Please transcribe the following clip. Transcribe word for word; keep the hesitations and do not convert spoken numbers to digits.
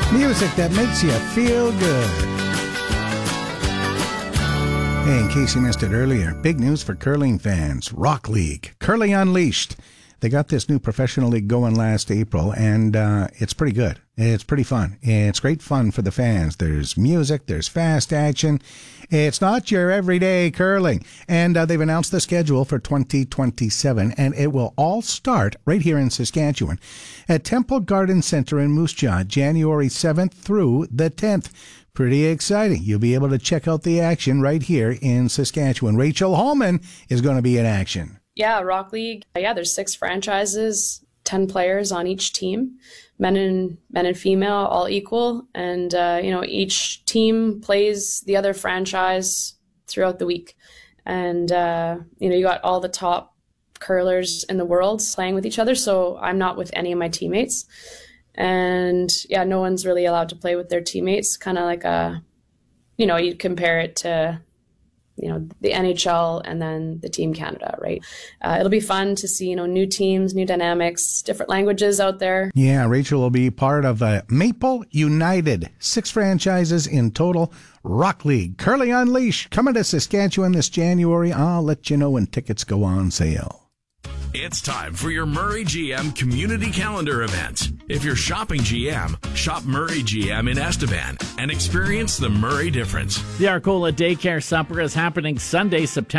Music that makes you feel good. Hey, in case you missed it earlier, big news for curling fans. Rock League, Curling Unleashed. They got this new professional league going last April, and uh, it's pretty good. It's pretty fun. It's great fun for the fans. There's music. There's fast action. It's not your everyday curling. And uh, they've announced the schedule for twenty twenty-seven, and it will all start right here in Saskatchewan at Temple Garden Centre in Moose Jaw, January seventh through the tenth. Pretty exciting. You'll be able to check out the action right here in Saskatchewan. Rachel Holman is going to be in action. Yeah, Rock League. Yeah, there's six franchises, ten players on each team, men and men and female, all equal. And, uh, you know, each team plays the other franchise throughout the week. And, uh, you know, you got all the top curlers in the world playing with each other. So I'm not with any of my teammates. And, yeah, no one's really allowed to play with their teammates. Kind of like a, you know, you'd compare it to, you know, the N H L and then the Team Canada, right? Uh, it'll be fun to see, you know, new teams, new dynamics, different languages out there. Yeah, Rachel will be part of uh, Maple United. Six franchises in total. Rock League, Curling Unleashed, coming to Saskatchewan this January. I'll let you know when tickets go on sale. It's time for your Murray G M community calendar event. If you're shopping G M, shop Murray G M in Estevan and experience the Murray difference. The Arcola Daycare Supper is happening Sunday, September